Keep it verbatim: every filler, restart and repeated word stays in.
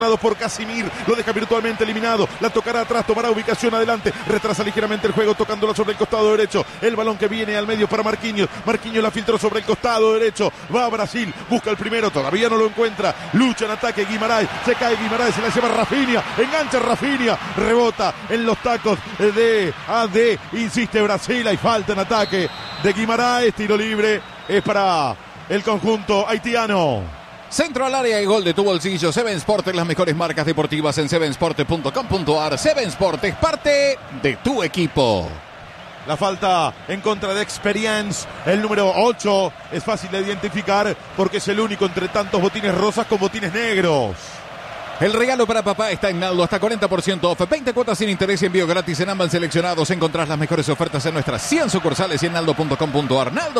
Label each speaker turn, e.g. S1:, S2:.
S1: por Casimir, lo deja virtualmente eliminado, la tocará atrás, tomará ubicación adelante, retrasa ligeramente el juego tocándola sobre el costado derecho, el balón que viene al medio para Marquinhos, Marquinhos la filtró sobre el costado derecho, va a Brasil, busca el primero, todavía no lo encuentra, lucha en ataque Guimarães, se cae Guimarães, se la lleva Rafinha, engancha Rafinha, rebota en los tacos de A D, insiste Brasil, hay falta en ataque de Guimarães, tiro libre, es para el conjunto haitiano.
S2: Centro al área y gol de tu bolsillo. Seven Sport, las mejores marcas deportivas en seven sport punto com punto a r. Seven Sport es parte de tu equipo.
S1: La falta en contra de Experience, el número ocho, es fácil de identificar porque es el único entre tantos botines rosas con botines negros.
S2: El regalo para papá está en Naldo, hasta cuarenta por ciento off, veinte cuotas sin interés y envío gratis en ambos seleccionados. Encontrás las mejores ofertas en nuestras cien sucursales y en naldo punto com punto a r. Naldo.